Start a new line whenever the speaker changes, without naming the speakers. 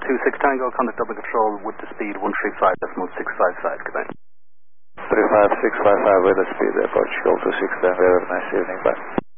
26 Tango, contact double control with the speed 135.655, goodbye.
35655 with the speed, Portugal 26 Tango, have a nice evening, bye.